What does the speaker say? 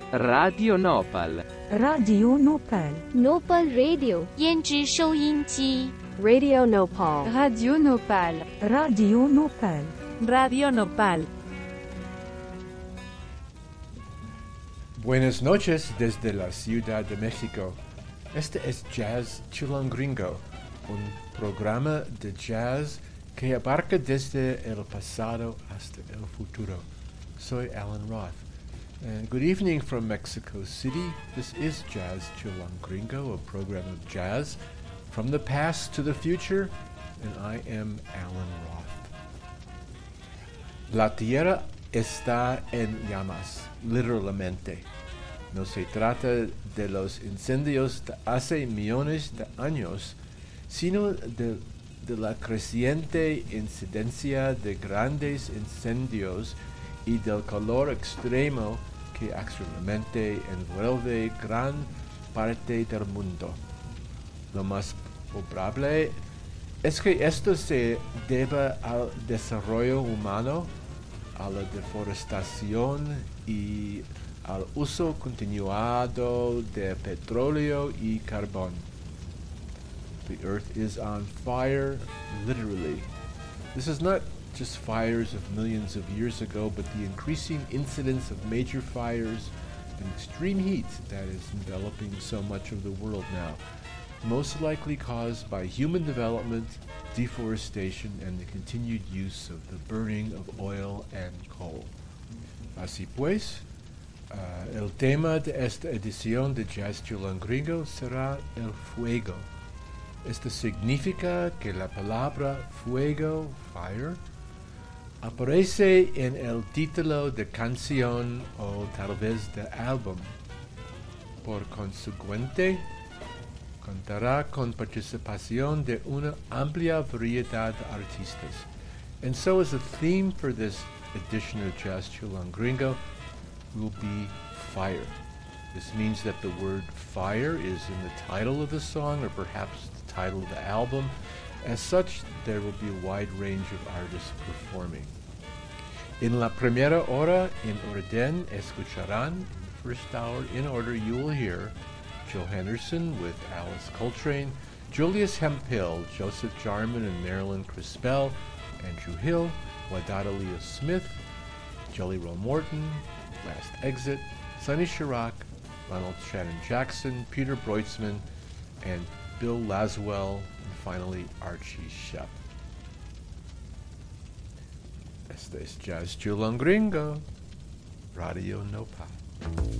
Radio Nopal. Radio Nopal. Nopal Radio 胭脂收音机 Radio Nopal. Radio Nopal. Radio Nopal. Radio Nopal. Buenas noches desde la Ciudad de México. Este es Jazz Chilangringo, un programa de jazz que abarca desde el pasado hasta el futuro. Soy Alan Roth. Good evening from Mexico City. This is Jazz Chilangringo, a program of jazz from the past to the future, and I am Alan Roth. La tierra está en llamas, literalmente. No se trata de los incendios de hace millones de años, sino de la creciente incidencia de grandes incendios y del calor extremo que actualmente envuelve gran parte del mundo. Lo más probable es que esto se deba al desarrollo humano, a la deforestación y al uso continuado de petróleo y carbón. The earth is on fire, literally. This is not just fires of millions of years ago, but the increasing incidence of major fires and extreme heat that is enveloping so much of the world now, most likely caused by human development, deforestation, and the continued use of the burning of oil and coal. Así pues, el tema de esta edición de Jazz Chilangringo será el fuego. Esto significa que la palabra fuego, fire, aparece en el título de canción o tal vez de álbum. Por consiguiente, contará con participación de una amplia variedad de artistas. And so as a theme for this edition of Jazz Chilangringo will be fire. This means that the word fire is in the title of the song or perhaps the title of the album. As such, there will be a wide range of artists performing. In la primera hora, en orden, escucharán, in the first hour, in order, you will hear Joe Henderson with Alice Coltrane, Julius Hemphill, Joseph Jarman and Marilyn Crispell, Andrew Hill, Wadada Leo Smith, Jelly Roll Morton, Last Exit, Sonny Chirac, Ronald Shannon Jackson, Peter Breutzmann, and Bill Laswell, and finally Archie Shepp. Este es Jazz Chilangringo, Radio Nopal.